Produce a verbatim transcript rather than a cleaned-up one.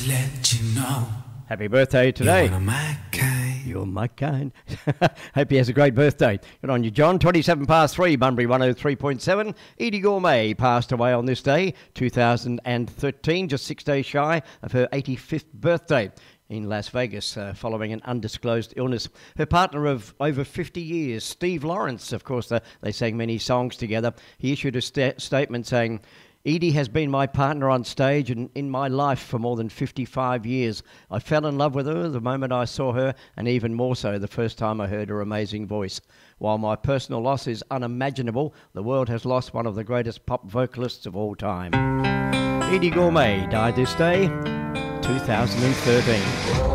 to let you know. Happy birthday today. You're my kind. You're my kind. Hope he has a great birthday. Good on you, John. twenty-seven past three, Bunbury one oh three point seven. Edie Gourmet passed away on this day, two thousand thirteen, just six days shy of her eighty-fifth birthday in Las Vegas, uh, following an undisclosed illness. Her partner of over fifty years, Steve Lawrence, of course, uh, they sang many songs together. He issued a sta- statement saying, Edie has been my partner on stage and in my life for more than fifty-five years. I fell in love with her the moment I saw her, and even more so the first time I heard her amazing voice. While my personal loss is unimaginable, the world has lost one of the greatest pop vocalists of all time. Edie Gourmet died this day, two thousand thirteen.